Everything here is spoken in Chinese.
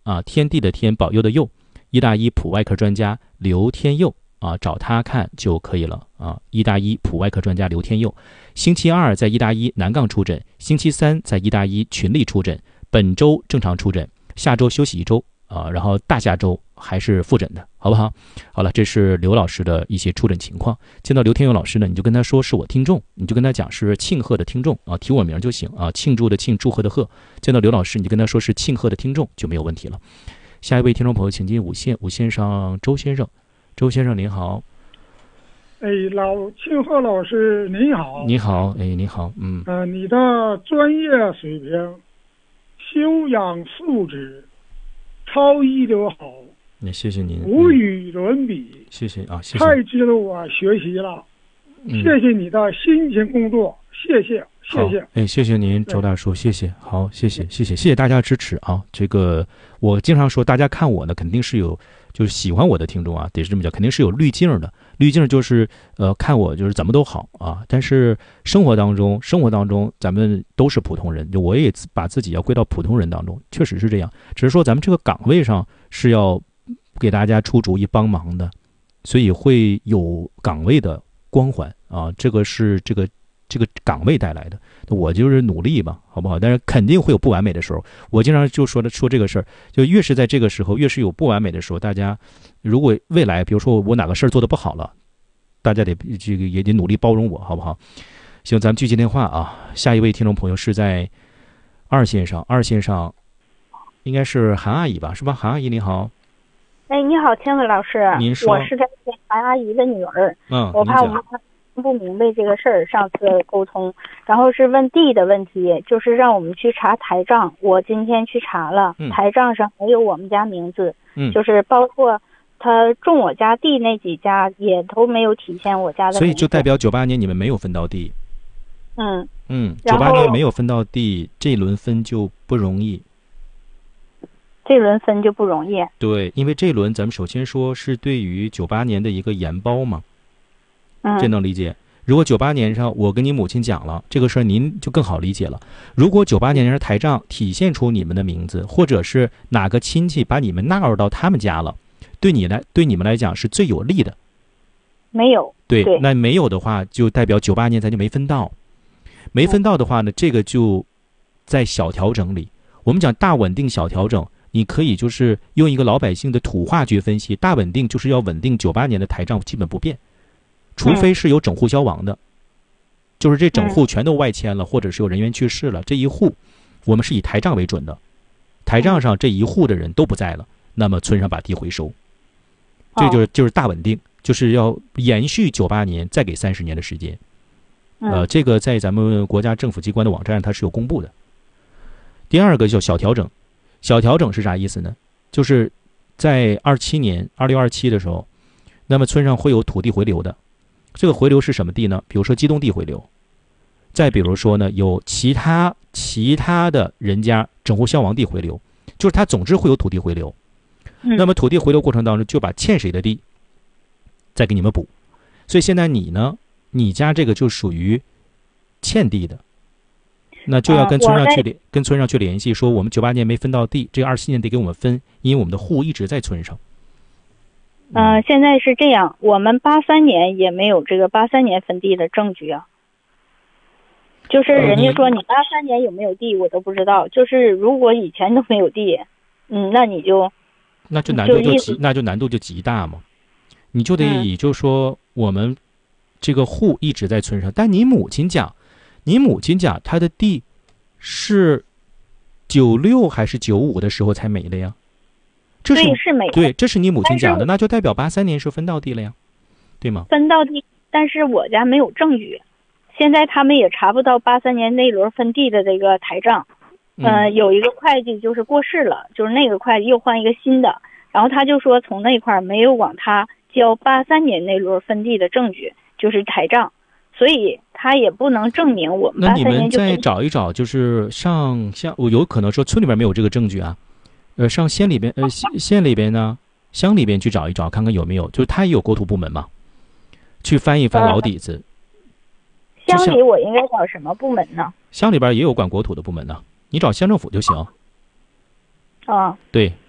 啊，天地的天，保佑的佑，医大医普外科专家刘天佑啊，找他看就可以了啊。医大医普外科专家刘天佑，星期二在医大医南岗出诊，星期三在医大医群力出诊，本周正常出诊，下周休息一周啊，然后大下周还是复诊的，好不好？好了，这是刘老师的一些出诊情况。见到刘天佑老师呢，你就跟他说是我听众，你就跟他讲是庆贺的听众啊，提我名就行啊，庆祝的庆，祝贺的贺。见到刘老师，你就跟他说是庆贺的听众就没有问题了。下一位听众朋友，请进五线上周先生，周先生您好。 庆贺老师您好。 你好，你好， 你的专业水平、修养素质超一流好， 谢谢您， 无与伦比。 谢谢啊，谢谢， 太值得我学习了。谢谢你的辛勤工作，谢谢。 谢谢您，周大叔，谢谢，好，谢谢大家的支持啊。这个我经常说，大家看我呢，肯定是有就是喜欢我的听众啊，得是这么讲，肯定是有滤镜的。滤镜就是看我就是怎么都好啊，但是生活当中咱们都是普通人，就我也把自己要归到普通人当中，确实是这样。只是说咱们这个岗位上是要给大家出主意帮忙的，所以会有岗位的光环啊，这个是这个岗位带来的，我就是努力吧，好不好？但是肯定会有不完美的时候。我经常就说这个事儿，就越是在这个时候，越是有不完美的时候，大家如果未来，比如说我哪个事儿做得不好了，大家得这个也得努力包容我，好不好？行，咱们继续接电话啊。下一位听众朋友是在二线上应该是韩阿姨吧，是吧？韩阿姨你好。 你好，庆贺老师。 您说。 我是他韩阿姨的女儿。我怕我妈不明白这个事儿，上次沟通，然后是问地的问题，就是让我们去查台账。我今天去查了，台账上没有我们家名字，就是包括他种我家地那几家也都没有体现我家的名字。 所以就代表98年你们没有分到地。 98 年没有分到地，这轮分就不容易。对，因为这轮咱们首先说是对于98年的一个延包嘛。这能理解。如果98年上我跟你母亲讲了这个事儿，您就更好理解了。如果98年上台账体现出你们的名字，或者是哪个亲戚把你们纳入到他们家了，对你们来讲是最有利的。 没有。 对，那没有的话，就代表98年咱就没分到。没分到的话呢，这个就在小调整里。我们讲大稳定小调整，你可以就是用一个老百姓的土话去分析，大稳定就是要稳定98年的台账基本不变。除非是有整户消亡的，就是这整户全都外迁了，或者是有人员去世了，这一户我们是以台账为准的，台账上这一户的人都不在了，那么村上把地回收，这就是大稳定，就是要延续98年再给30年的时间。这个在咱们国家政府机关的网站上它是有公布的。第二个叫小调整，小调整是啥意思呢？就是在2027的时候，那么村上会有土地回流的。这个回流是什么地呢？比如说机动地回流，再比如说呢，有其他的人家整户消亡地回流，就是它总之会有土地回流。那么土地回流过程当中，就把欠谁的地再给你们补。所以现在你呢，你家这个就属于欠地的，那就要跟村上去联系，说我们98年没分到地，这个27年得给我们分，因为我们的户一直在村上。 现在是这样，我们83年也没有这个83年分地的证据啊。就是人家说你83年有没有地我都不知道，就是如果以前都没有地，那就难度就极大嘛。你就得以就说我们这个户一直在村上，但你母亲讲她的地是96还是95的时候才没了呀？ 是没了。 对，这是你母亲讲的，那就代表83年是分到地了呀，对吗？ 分到地，但是我家没有证据，现在他们也查不到83年那轮分地的这个台账。有一个会计就是过世了，就是那个会计又换一个新的，然后他就说从那块没有往他交83年那轮分地的证据，就是台账，所以他也不能证明我们83年就。那你们再找一找，就是我有可能说村里边没有这个证据啊。上县里边县里边呢，乡里边去找一找，看看有没有，就是他也有国土部门嘛，去翻一翻老底子。 乡里我应该找什么部门呢？ 乡里边也有管国土的部门呢，你找乡政府就行。 啊， 对，